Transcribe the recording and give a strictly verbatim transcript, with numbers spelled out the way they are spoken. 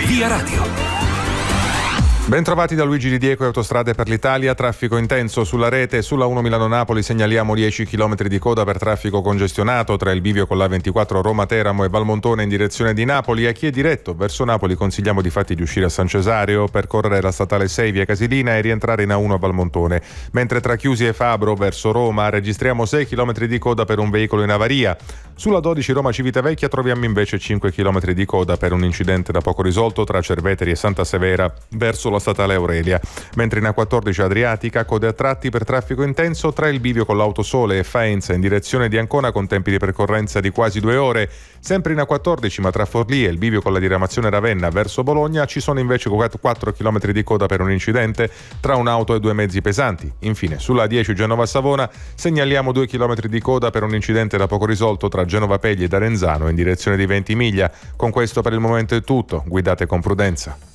Via Radio. Bentrovati da Luigi Di Diego e Autostrade per l'Italia. Traffico intenso sulla rete. Sulla uno Milano-Napoli segnaliamo dieci chilometri di coda per traffico congestionato tra il bivio con l'A ventiquattro Roma-Teramo e Valmontone in direzione di Napoli. A chi è diretto verso Napoli consigliamo difatti di uscire a San Cesareo, percorrere la statale sei via Casilina e rientrare in A uno a Valmontone. Mentre tra Chiusi e Fabro verso Roma registriamo sei chilometri di coda per un veicolo in avaria. Sulla dodici Roma-Civitavecchia troviamo invece cinque chilometri di coda per un incidente da poco risolto tra Cerveteri e Santa Severa verso la statale Aurelia. Mentre in A quattordici Adriatica code a tratti per traffico intenso tra il bivio con l'Autosole e Faenza in direzione di Ancona con tempi di percorrenza di quasi due ore. Sempre in A quattordici ma tra Forlì e il bivio con la diramazione Ravenna verso Bologna ci sono invece quattro chilometri di coda per un incidente tra un'auto e due mezzi pesanti. Infine sulla A dieci Genova-Savona segnaliamo due chilometri di coda per un incidente da poco risolto tra Genova Pegli e Arenzano in direzione di Ventimiglia. Con questo per il momento è tutto, guidate con prudenza.